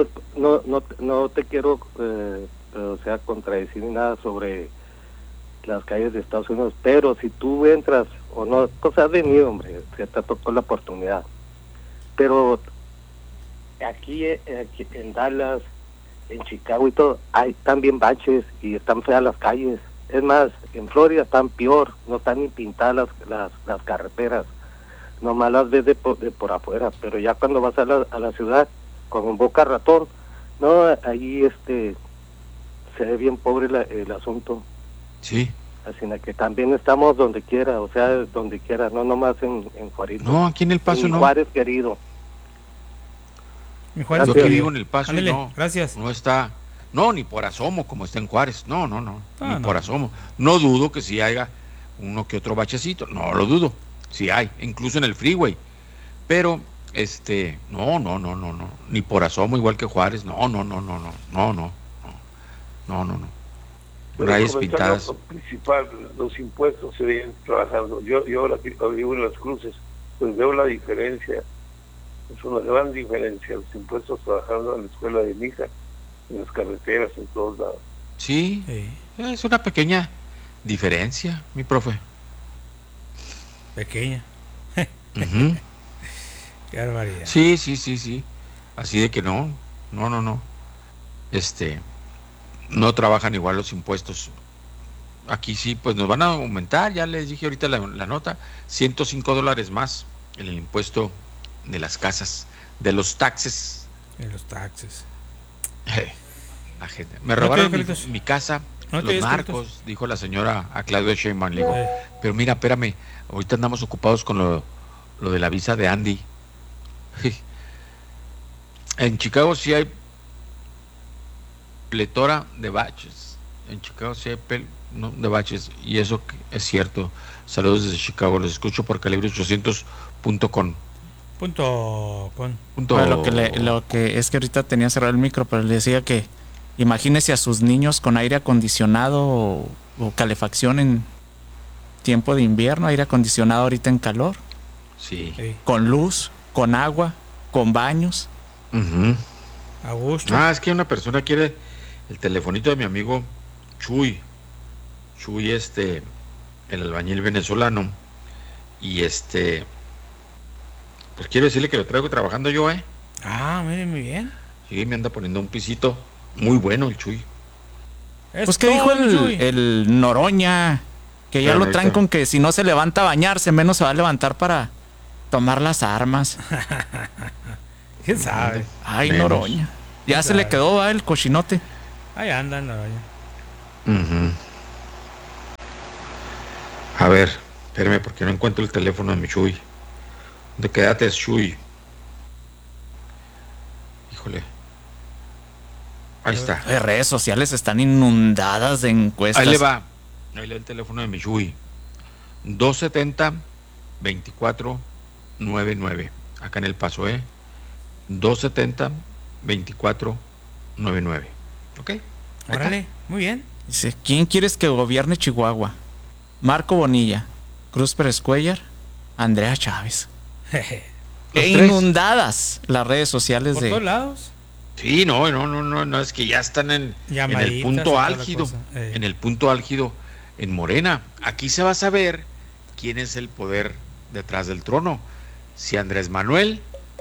No te quiero contradecir ni nada sobre las calles de Estados Unidos, pero si tú entras o no, cosas de mí, hombre, se te tocó la oportunidad, pero aquí en Dallas, en Chicago y todo, hay también baches y están feas las calles. Es más, en Florida están peor, no están ni pintadas las carreteras, nomás las ves de por afuera, pero ya cuando vas a la ciudad, con Boca Ratón, no, ahí se ve bien pobre el asunto. Sí. Así que también estamos donde quiera, o sea, donde quiera, no nomás en Juárez. No, aquí en El Paso no. Juárez querido. Yo que vivo en El Paso, Ándale, no. Gracias. No está, no, ni por asomo como está en Juárez. No. Ni por no. asomo. No dudo que si haya uno que otro bachecito, no lo dudo. Sí hay, incluso en el freeway. Pero, no. Ni por asomo igual que Juárez. No. Rayas pintadas. Lo principal, los impuestos se vienen trabajando. Yo ahora vivo en Las Cruces, pues veo la diferencia. Es una gran diferencia. Los impuestos trabajando en la escuela de mi hija, en las carreteras, en todos lados. Sí, es una pequeña diferencia, mi profe. Pequeña. Uh-huh. Qué barbaridad. Sí. Así de que no. No trabajan igual los impuestos. Aquí sí, pues nos van a aumentar, ya les dije ahorita la nota, $105 más en el impuesto de las casas, de los taxes. De los taxes. La gente. Me robaron mi casa, los narcos, dijo la señora a Claudia Sheinbaum. Le digo, pero mira, espérame, ahorita andamos ocupados con lo de la visa de Andy. En Chicago sí hay pletora de baches. En Chicago sí hay de baches, y eso es cierto. Saludos desde Chicago, los escucho por calibre800.com. Bueno, lo que es que ahorita tenía cerrado el micro, pero le decía que imagínese a sus niños con aire acondicionado o calefacción en tiempo de invierno, aire acondicionado ahorita en calor. Sí. Con luz, con agua, con baños. A gusto. Es que una persona quiere el telefonito de mi amigo Chuy. Chuy, el albañil venezolano. Y pues quiero decirle que lo traigo trabajando yo, Miren, muy bien. Sí, me anda poniendo un pisito muy bueno el Chuy. Pues que dijo el Noroña, que ya lo traen con que si no se levanta a bañarse, menos se va a levantar para tomar las armas. ¿Quién sabe? Ay, Noroña. Ya se le quedó el cochinote. Ahí anda el Noroña. A ver, espérame porque no encuentro el teléfono de mi Chuy. ¿Dónde quédate, Chuy? Híjole. Ahí está. Las redes sociales están inundadas de encuestas. Ahí le va. Ahí le va el teléfono de mi Chuy. 270-2499. Acá en El Paso, 270-2499. ¿Ok? Órale, muy bien. Dice, ¿quién quieres que gobierne Chihuahua? Marco Bonilla, Cruz Pérez Cuellar, Andrea Chávez. Inundadas las redes sociales por todos lados. Sí, no, es que ya están en el punto álgido. En el punto álgido en Morena. Aquí se va a saber quién es el poder detrás del trono. Si Andrés Manuel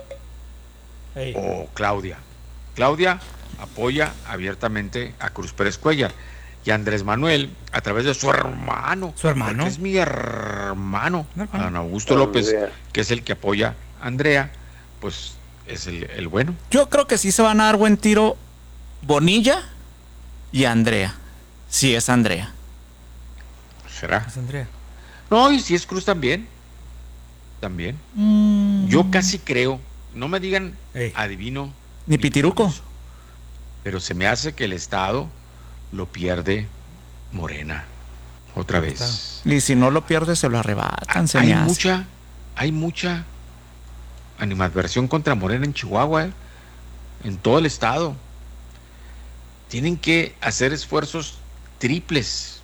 o Claudia. Claudia apoya abiertamente a Cruz Pérez Cuellar. Y Andrés Manuel, a través de su hermano. ¿Su hermano? Que es mi hermano. Don Augusto López, que es el que apoya a Andrea, pues es el bueno. Yo creo que sí se van a dar buen tiro Bonilla y Andrea. Sí, es Andrea. ¿Será? Es Andrea. No, y si es Cruz también. También. Yo casi creo, no me digan adivino. Ni pitiruco. Pero se me hace que el Estado lo pierde Morena otra vez. Y si no lo pierde se lo arrebatan. Hay mucha animadversión contra Morena en Chihuahua, en todo el estado. Tienen que hacer esfuerzos triples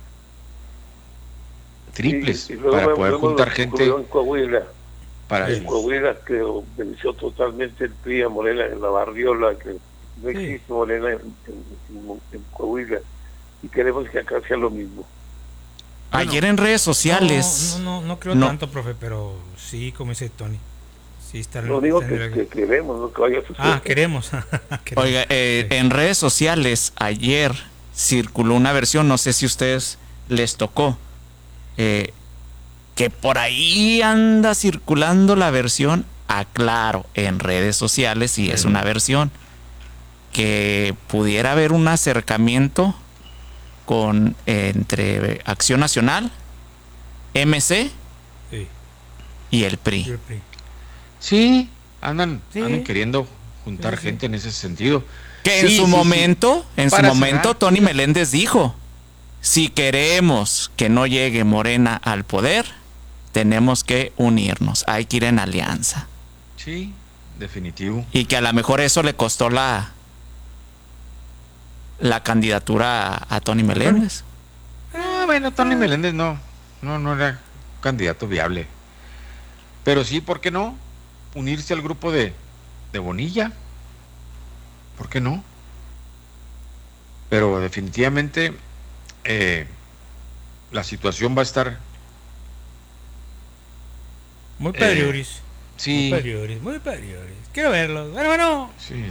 para poder juntar gente. En Coahuila, en Coahuila que venció totalmente el PRI a Morena en la barriola, que no existe Morena en Coahuila, y queremos que acá sea lo mismo. Ayer en redes sociales. No creo tanto, profe, pero sí, como dice Tony. Sí está. No digo que queremos, no que vaya a suceder. Queremos. Oiga, en redes sociales ayer circuló una versión, no sé si a ustedes les tocó, que por ahí anda circulando la versión, aclaro, en redes sociales, y es una versión, que pudiera haber un acercamiento entre Acción Nacional, MC y el PRI. Sí, andan queriendo juntar gente en ese sentido. Que en su momento, Tony Meléndez dijo, si queremos que no llegue Morena al poder, tenemos que unirnos, hay que ir en alianza. Sí, definitivo. Y que a lo mejor eso le costó la candidatura a Tony Meléndez. Bueno, Tony Meléndez no era candidato viable. Pero sí, ¿por qué no? Unirse al grupo de Bonilla. ¿Por qué no? Pero definitivamente la situación va a estar muy pedioris. Sí. Muy pedioris. Quiero verlo. Bueno. Sí.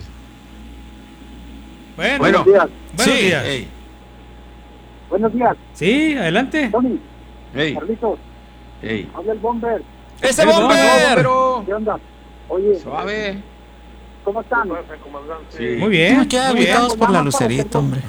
Bueno. Buenos días. Buenos días. Hey. Buenos días. Sí, adelante. Tony. Hey. Carlitos. Hey. Habla el Bomber. ¡Ese Bomber! ¿Qué onda? Oye. Suave. ¿Cómo están? Sí. Muy bien. Qué aguitados por la lucerita, hombre.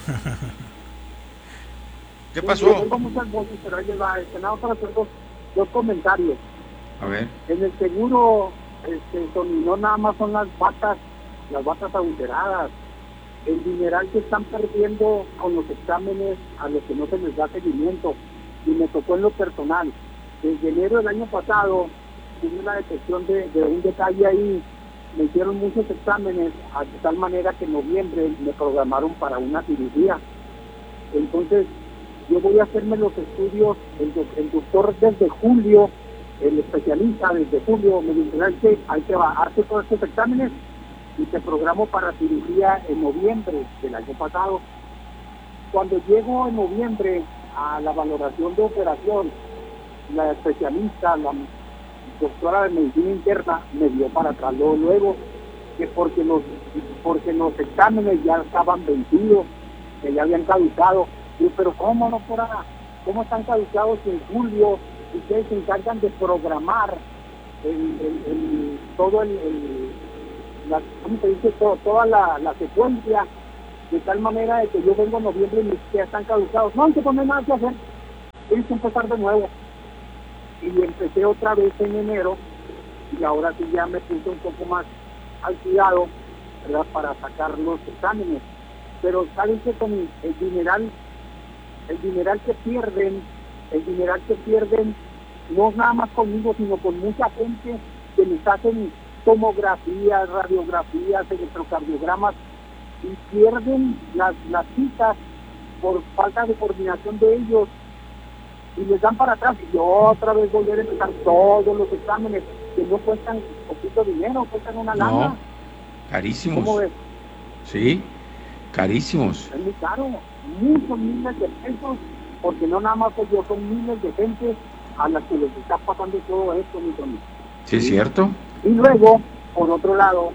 ¿Qué pasó? Tengo muchas voces, pero ahí va. Nada para hacer dos comentarios. A ver. En el seguro, Tony, no nada más son las batas adulteradas. El dineral que están perdiendo con los exámenes a los que no se les da seguimiento. Y me tocó en lo personal. Desde enero del año pasado tuve una detección de un detalle ahí. Me hicieron muchos exámenes, de tal manera que en noviembre me programaron para una cirugía. Entonces, yo voy a hacerme los estudios, el doctor desde julio, el especialista desde julio, me dice, hay que hacer todos estos exámenes y te programo para cirugía en noviembre del año pasado. Cuando llego en noviembre a la valoración de operación, la especialista, la doctora de medicina interna, me dio para atrás luego, que porque los exámenes ya estaban vencidos, que ya habían caducado. Digo, pero ¿cómo, doctora? ¿Cómo están caducados en julio? Ustedes se encargan de programar toda la secuencia, de tal manera de que yo vengo en noviembre y mis ya están caducados. No hay que poner nada que hacer, tienes que empezar de nuevo. Y empecé otra vez en enero, y ahora sí ya me puse un poco más al cuidado, ¿verdad?, para sacar los exámenes. Pero saben que con el dineral que pierden, no nada más conmigo, sino con mucha gente que les hacen tomografías, radiografías, electrocardiogramas, y pierden las citas por falta de coordinación de ellos, y les dan para atrás, y yo otra vez volver a empezar todos los exámenes, que no cuestan poquito dinero, cuestan una lana. No, carísimos. ¿Cómo ves? Sí, carísimos. Es muy caro, muchos miles de pesos, porque no nada más yo, son miles de gente a las que les está pasando todo esto, mi Tony. Sí, es cierto. Y luego, por otro lado,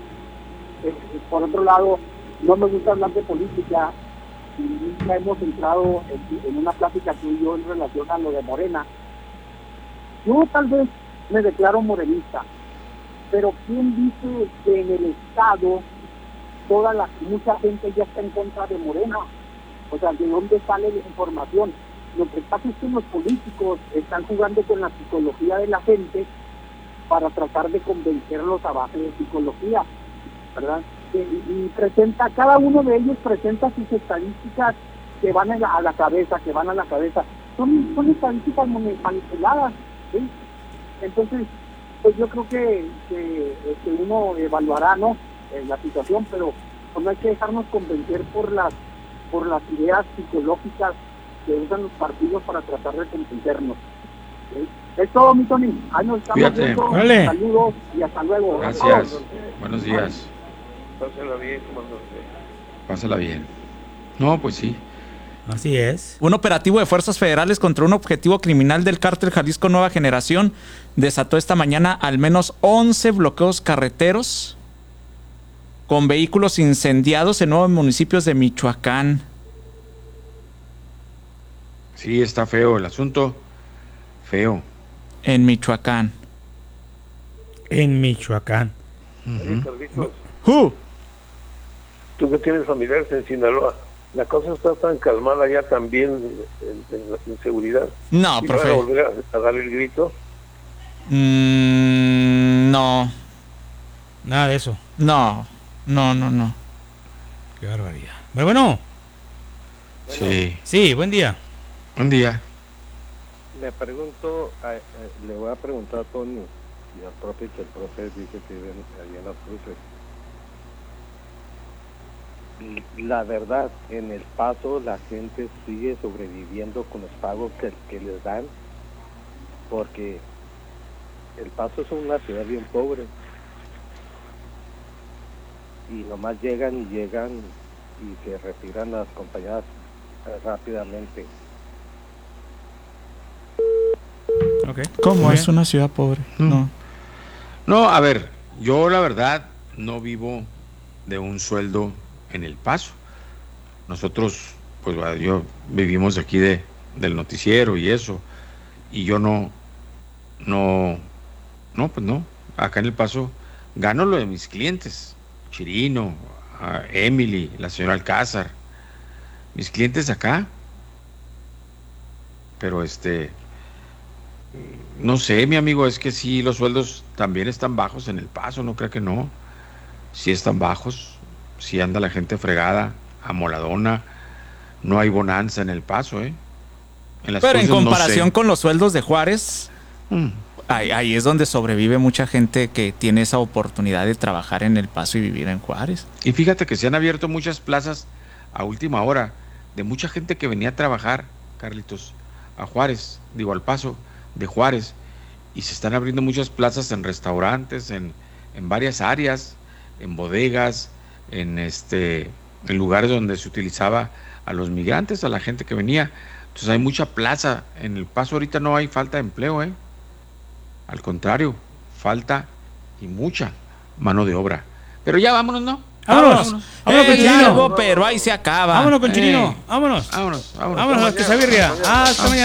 no me gusta hablar de política, y ya hemos entrado en una plática tú y yo en relación a lo de Morena. Yo tal vez me declaro morenista, pero ¿quién dice que en el Estado mucha gente ya está en contra de Morena? O sea, ¿de dónde sale la información? Lo que pasa es que los políticos están jugando con la psicología de la gente para tratar de convencerlos a base de psicología, ¿verdad? Y cada uno de ellos presenta sus estadísticas que van a la cabeza, son estadísticas manipuladas, ¿sí? Entonces, pues yo creo que uno evaluará, ¿no?, la situación, pero pues no hay que dejarnos convencer por las ideas psicológicas que usan los partidos para tratar de convencernos, ¿sí? Es todo, mi Tony. Ahí nos estamos viendo. Vale. Saludos y hasta luego. Gracias. Buenos días. Pásala bien, comandante. Pásala bien. No, pues sí. Así es. Un operativo de fuerzas federales contra un objetivo criminal del cártel Jalisco Nueva Generación desató esta mañana al menos 11 bloqueos carreteros con vehículos incendiados en 9 municipios de Michoacán. Sí, está feo el asunto. Feo. En Michoacán. Tú que tienes familiares en Sinaloa, la cosa está tan calmada ya también en seguridad. No, ¿Y profe. van a volver a darle el grito? No. Nada de eso. No. Qué barbaridad. Pero bueno. Sí. Sí, buen día. Buen día. Me pregunto, le voy a preguntar a Tony y al profe, que el profe dice que viven allá en las cruces. La verdad, en El Paso la gente sigue sobreviviendo con los pagos que les dan, porque El Paso es una ciudad bien pobre y nomás llegan y se retiran las compañías rápidamente. Okay. ¿Cómo es una ciudad pobre? No, a ver, yo la verdad no vivo de un sueldo en El Paso. Nosotros, pues yo vivimos aquí del noticiero y eso, y yo no, acá en El Paso gano lo de mis clientes, Chirino, Emily, la señora Alcázar, mis clientes acá, pero no sé, mi amigo, es que sí, los sueldos también están bajos en El Paso, no creo que no. Sí están bajos, sí anda la gente fregada, amoladona, no hay bonanza en El Paso, ¿eh? Pero en comparación con los sueldos de Juárez, ahí es donde sobrevive mucha gente que tiene esa oportunidad de trabajar en El Paso y vivir en Juárez. Y fíjate que se han abierto muchas plazas a última hora de mucha gente que venía a trabajar, Carlitos, a Juárez, digo al Paso de Juárez, y se están abriendo muchas plazas en restaurantes, en varias áreas, en bodegas, en lugares donde se utilizaba a los migrantes, a la gente que venía. Entonces hay mucha plaza en El Paso. Ahorita no hay falta de empleo, al contrario, falta y mucha mano de obra. Pero ya vámonos, ¿no? Vámonos con Chirino. Pero ahí se acaba. Vámonos con Chirino. Vámonos. Las quesabirrias. Hasta mañana.